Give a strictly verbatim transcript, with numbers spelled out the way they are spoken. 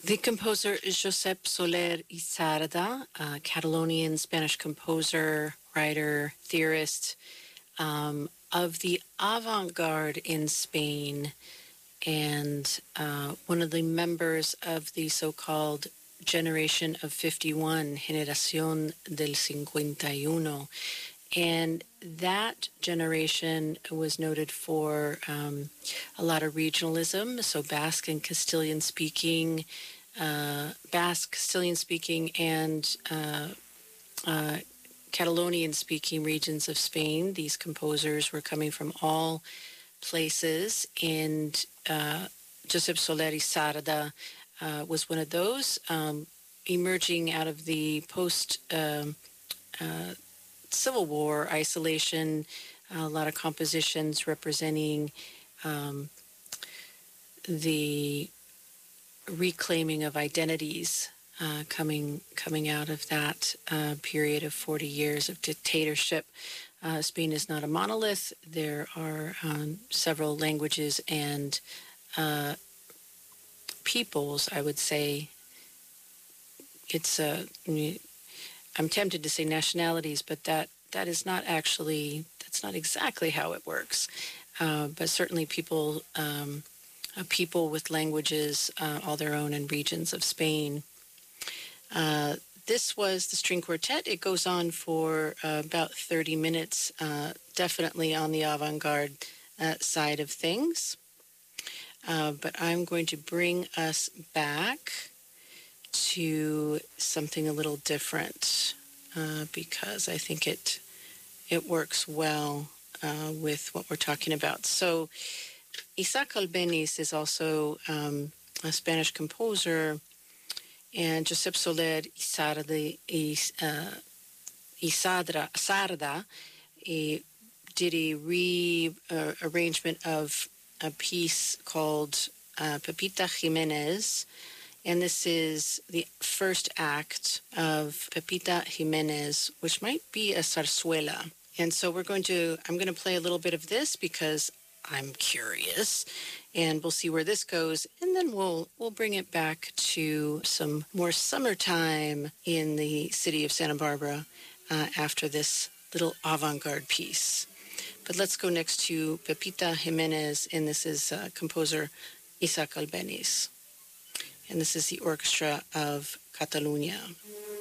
The composer is Josep Soler y Sarda, a Catalonian Spanish composer, writer, theorist um, of the avant-garde in Spain, and uh, one of the members of the so-called Generation of fifty-one, Generación del cincuenta y uno. And that generation was noted for um, a lot of regionalism, so Basque and Castilian speaking, uh, Basque, Castilian speaking, and uh, uh, Catalonian speaking regions of Spain. These composers were coming from all places, and uh, Josep Soler y Sarda uh, was one of those, um, emerging out of the post um, uh, Civil War isolation, a lot of compositions representing um, the reclaiming of identities uh, coming coming out of that uh, period of forty years of dictatorship. Uh, Spain is not a monolith. There are um, several languages and uh, peoples, I would say. It's a... I'm tempted to say nationalities, but that, that is not actually, that's not exactly how it works. Uh, but certainly people, um, uh, people with languages uh, all their own in regions of Spain. Uh, this was the string quartet. It goes on for uh, about thirty minutes, uh, definitely on the avant-garde uh, side of things. Uh, but I'm going to bring us back to something a little different uh, because I think it it works well uh, with what we're talking about. So Isaac Albeniz is also um, a Spanish composer, and Josep Soler y Sarda, uh, y Sadra, Sarda uh, did a rearrangement uh, of a piece called uh, Pepita Jimenez. And this is the first act of Pepita Jimenez, which might be a zarzuela. And so we're going to, I'm going to play a little bit of this because I'm curious, and we'll see where this goes. And then we'll we'll bring it back to some more summertime in the city of Santa Barbara uh, after this little avant-garde piece. But let's go next to Pepita Jimenez, and this is uh, composer Isaac Albeniz. And this is the Orchestra of Catalunya.